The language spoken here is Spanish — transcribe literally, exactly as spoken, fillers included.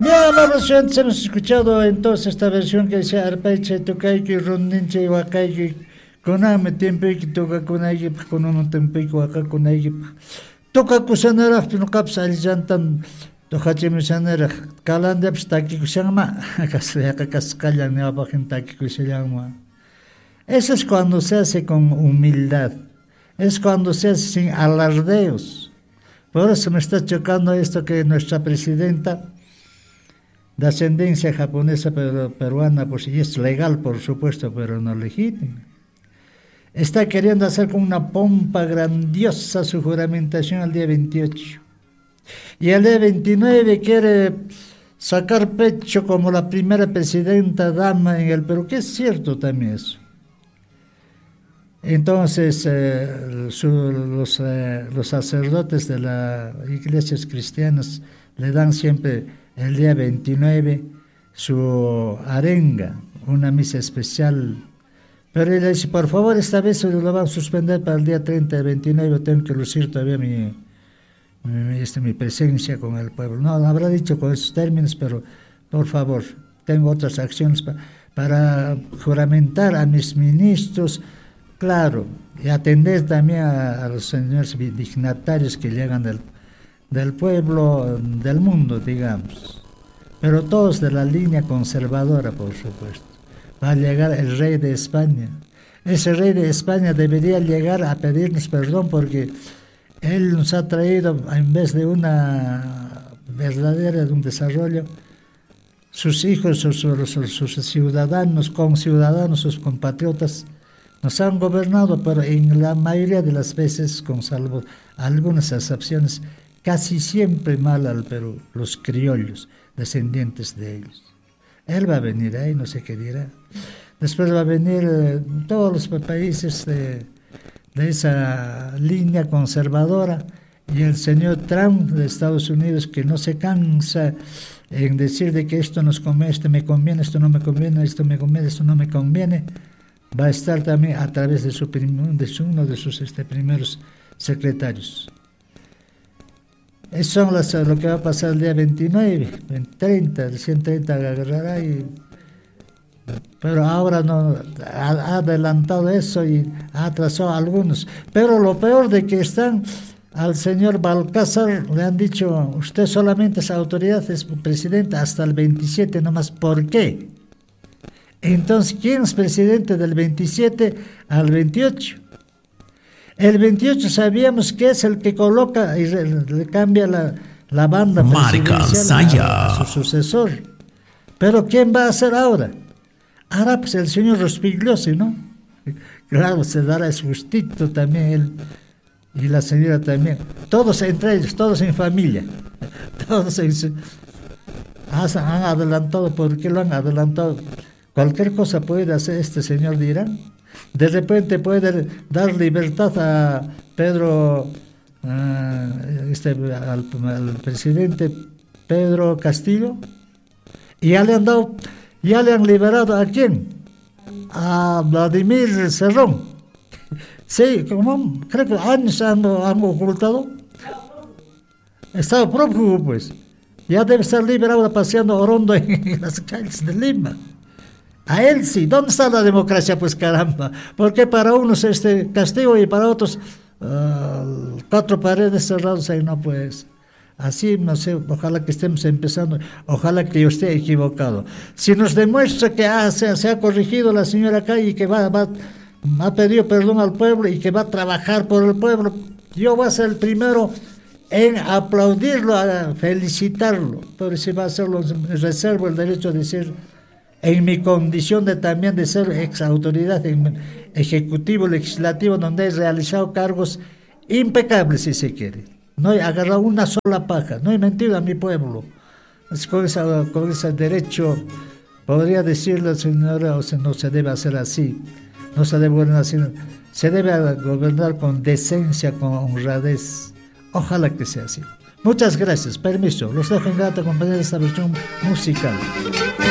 Ya, amables oyentes, hemos escuchado entonces esta versión que dice Arpaiche, Tokaiki, Rondinche, Wakaiki, Koname, Tempeiki, Tokakunagi, Konono Tempeiki, Wakakunagi, Tokakusanera, Pinocaps, Alijantan, Tokachimusanera, Kalandeps, Takikusama, Cascayan, Neabajen, Takikusama. Eso es cuando se hace con humildad, es cuando se hace sin alardeos. Por eso me está chocando esto que nuestra presidenta, de ascendencia japonesa pero peruana, pues y es legal por supuesto, pero no legítima, está queriendo hacer con una pompa grandiosa su juramentación al día veintiocho. Y al día veintinueve quiere sacar pecho como la primera presidenta dama en el Perú, que es cierto también eso. Entonces, eh, su, los, eh, los sacerdotes de las iglesias cristianas le dan siempre el día veintinueve su arenga, una misa especial. Pero él dice, por favor, esta vez lo van a suspender para el día treinta de veintinueve, tengo que lucir todavía mi, mi, este, mi presencia con el pueblo. No, habrá dicho con esos términos, pero por favor, tengo otras acciones pa, para juramentar a mis ministros, claro, y atender también a, a los señores dignatarios que llegan del, del pueblo, del mundo, digamos, pero todos de la línea conservadora, por supuesto. Va a llegar el rey de España. Ese rey de España debería llegar a pedirnos perdón porque él nos ha traído, en vez de una verdadera, de un desarrollo, sus hijos, sus, sus, sus ciudadanos, conciudadanos, sus compatriotas, nos han gobernado, pero en la mayoría de las veces, con salvo algunas excepciones, casi siempre mal al Perú, los criollos, descendientes de ellos. Él va a venir ahí, no sé qué dirá. Después va a venir eh, todos los países de, de esa línea conservadora, y el señor Trump de Estados Unidos, que no se cansa en decir de que esto nos conviene, esto me conviene, esto no me conviene, esto me conviene, esto no me conviene, va a estar también a través de, su prim, de su, uno de sus este, primeros secretarios. Eso son las, lo que va a pasar el día veintinueve, treinta, recién treinta agarrará, y, pero ahora no ha, ha adelantado eso y ha atrasado a algunos. Pero lo peor de que están al señor Balcázar, le han dicho, usted solamente es autoridad, es presidente hasta el veintisiete nomás. ¿Por qué? Entonces, ¿quién es presidente del veintisiete al veintiocho? El veintiocho sabíamos que es el que coloca y le cambia la, la banda presidencial a, a su sucesor. Pero ¿quién va a hacer ahora? Ahora pues el señor Rospigliosi, ¿no? Claro, se dará su gustito también él y la señora también. Todos entre ellos, todos en familia. Todos en, han adelantado. ¿Por qué lo han adelantado? Cualquier cosa puede hacer este señor de Irán. De repente puede dar libertad a Pedro, uh, este, al, al presidente Pedro Castillo, y ya le han dado, ya le han liberado ¿a quién? A Vladimir Cerrón. Sí, como creo que años han, han ocultado. Estado prófugo, pues. Ya debe estar libre ahora paseando orondo en las calles de Lima. A él sí, ¿dónde está la democracia? Pues caramba, porque para unos este castigo y para otros uh, cuatro paredes cerradas ahí no pues. Así, no sé, ojalá que estemos empezando, ojalá que yo esté equivocado. Si nos demuestra que ah, se, se ha corregido la señora acá y que va, va, ha pedido perdón al pueblo y que va a trabajar por el pueblo, yo voy a ser el primero en aplaudirlo, a felicitarlo, pero si va a hacerlo, reservo el derecho de decir, en mi condición de también de ser ex autoridad en ejecutivo, legislativo, donde he realizado cargos impecables, si se quiere. No he agarrado una sola paja, no he mentido a mi pueblo. Es con, esa, con ese derecho podría decirle al señor, o sea, no se debe hacer así, no se debe gobernar así, se debe gobernar con decencia, con honradez. Ojalá que sea así. Muchas gracias, permiso, los dejo en grata compañía de esta versión musical.